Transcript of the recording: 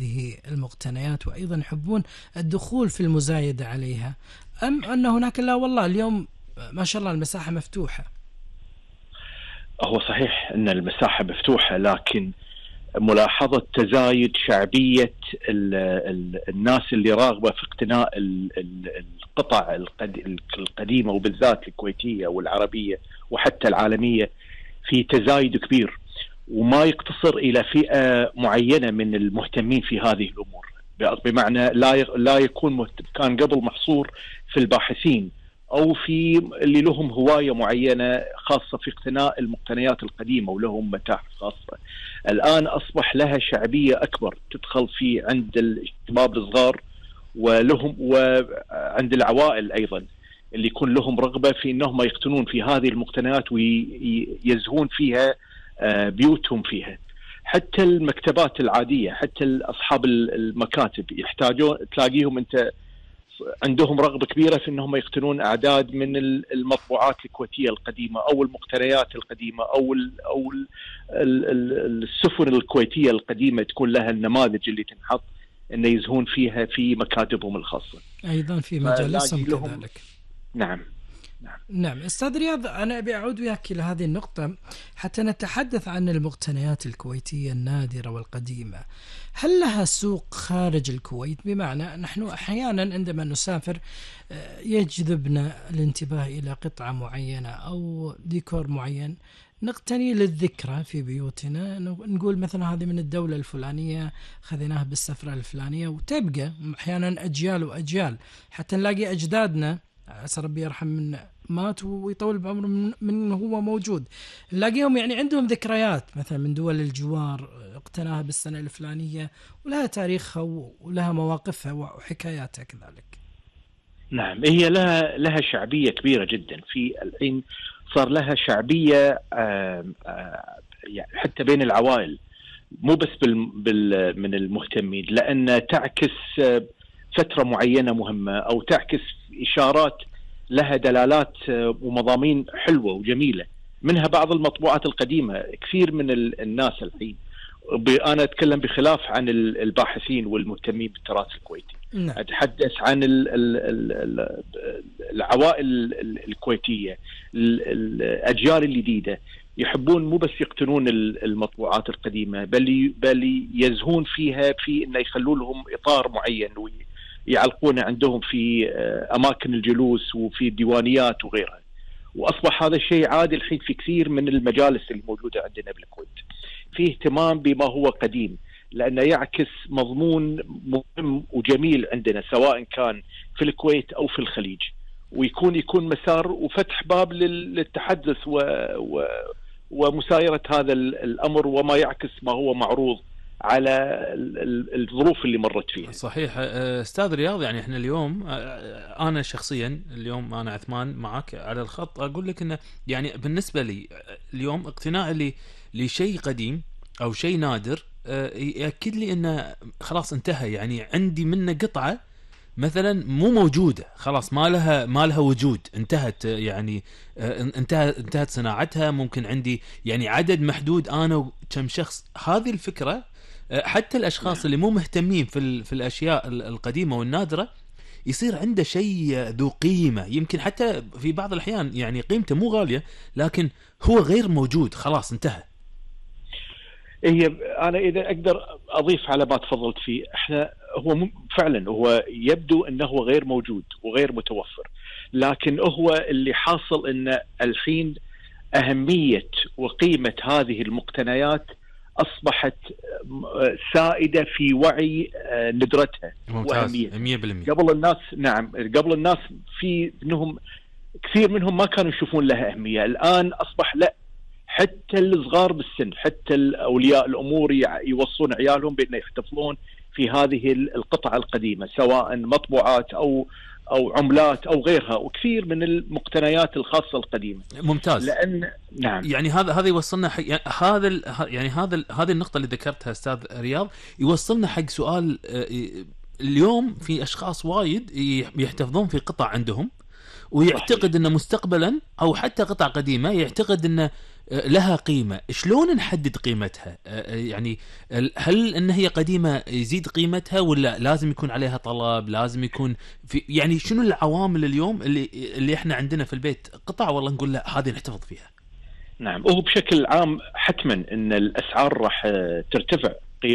هذه المقتنيات وأيضا يحبون الدخول في المزايدة عليها، أم أن هناك لا والله اليوم ما شاء الله المساحة مفتوحة؟ هو صحيح أن المساحة مفتوحة، لكن ملاحظة تزايد شعبية الناس اللي راغبة في اقتناء القطع القديمة وبالذات الكويتية والعربية وحتى العالمية في تزايد كبير، وما يقتصر إلى فئة معينة من المهتمين في هذه الأمور، بمعنى لا يكون كان قبل محصور في الباحثين أو في اللي لهم هواية معينة خاصة في اقتناء المقتنيات القديمة ولهم متاحف خاصة. الآن أصبح لها شعبية أكبر تدخل في عند الشباب الصغار ولهم، وعند العوائل أيضا اللي يكون لهم رغبة في أنهم يقتنون في هذه المقتنيات ويزهون فيها بيوتهم فيها. حتى المكتبات العادية، حتى أصحاب المكاتب يحتاجون، تلاقيهم أنت عندهم رغبة كبيرة في أنهم يقتنون أعداد من المطبوعات الكويتية القديمة أو المقتنيات القديمة أو السفن الكويتية القديمة، تكون لها النماذج اللي تنحط أن يزهون فيها في مكاتبهم الخاصة، أيضا في مجالسهم كذلك. نعم أستاذ رياض، أنا أبي أعود وياك إلى هذه النقطة حتى نتحدث عن المقتنيات الكويتية النادرة والقديمة. هل لها سوق خارج الكويت؟ بمعنى نحن أحيانا عندما نسافر يجذبنا الانتباه إلى قطعة معينة أو ديكور معين نقتني للذكرى في بيوتنا، نقول مثلا هذه من الدولة الفلانية خذيناها بالسفرة الفلانية، وتبقى أحيانا أجيال وأجيال حتى نلاقي أجدادنا عسى ربي يرحم من مات ويطول بعمره من هو موجود، نلاقيهم يعني عندهم ذكريات مثلا من دول الجوار اقتناها بالسنة الفلانية ولها تاريخها ولها مواقفها وحكاياتها كذلك. نعم، هي لها شعبية كبيرة جدا في الحين، صار لها شعبية حتى بين العوائل، مو بس من المهتمين، لأن تعكس فترة معينة مهمة أو تعكس إشارات لها دلالات ومضامين حلوة وجميلة، منها بعض المطبوعات القديمة. كثير من الناس الحين، أنا أتكلم بخلاف عن الباحثين والمهتمين بالتراث الكويتي، أتحدث عن العوائل الكويتية، الأجيال الجديدة يحبون مو بس يقتنون المطبوعات القديمة، بل يزهون فيها في أن يخلوا لهم إطار معين ويعلقون عندهم في أماكن الجلوس وفي الديوانيات وغيرها. وأصبح هذا الشيء عادي الحين في كثير من المجالس الموجودة عندنا بالكويت، فيه اهتمام بما هو قديم، لأنه يعكس مضمون مهم وجميل عندنا سواء كان في الكويت أو في الخليج، ويكون مسار وفتح باب للتحدث ومسايرة هذا الأمر وما يعكس ما هو معروض على الظروف اللي مرت فيها. صحيح أستاذ رياض، يعني إحنا اليوم أنا شخصيا اليوم أنا عثمان معك على الخط، أقول لك إنه يعني بالنسبة لي اليوم اقتناء لشيء قديم أو شيء نادر يأكد لي إنه خلاص انتهى، يعني عندي منه قطعة مثلا مو موجودة خلاص، ما لها وجود، انتهت، يعني انتهت صناعتها، ممكن عندي يعني عدد محدود أنا وكم شخص. هذه الفكرة حتى الأشخاص اللي مو مهتمين في الأشياء القديمة والنادرة يصير عنده شيء ذو قيمة، يمكن حتى في بعض الأحيان يعني قيمته مو غالية لكن هو غير موجود، خلاص انتهى. أنا إذا أقدر أضيف على ما تفضلت فيه، هو فعلا هو يبدو أنه غير موجود وغير متوفر، لكن هو اللي حاصل أن الحين أهمية وقيمة هذه المقتنيات أصبحت سائدة في وعي ندرتها وأهميتها. 100%. قبل الناس في منهم كثير منهم ما كانوا يشوفون لها أهمية، الآن أصبح لا، حتى الصغار بالسن، حتى أولياء الأمور يوصون عيالهم بأن يحتفظون في هذه القطع القديمة سواء مطبوعات أو عملات أو غيرها، وكثير من المقتنيات الخاصة القديمة. ممتاز. لأن نعم، يعني هذا يوصلنا هذه النقطة اللي ذكرتها أستاذ رياض يوصلنا حق سؤال. اليوم في أشخاص وايد يحتفظون في قطع عندهم ويعتقد أن مستقبلا أو حتى قطع قديمة يعتقد أن لها قيمة. شلون نحدد قيمتها؟ يعني هل أن هي قديمة يزيد قيمتها، ولا لازم يكون عليها طلب، لازم يكون في يعني شنو العوامل اليوم اللي احنا عندنا في البيت قطع والله نقول لا هذه نحتفظ فيها؟ نعم، وهو بشكل عام حتما ان الاسعار راح ترتفع